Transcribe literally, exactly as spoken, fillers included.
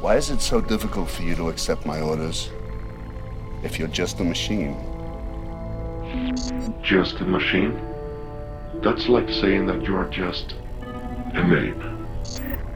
Why is it so difficult for you to accept my orders? If you're just a machine. Just a machine? That's like saying that you are just an ape.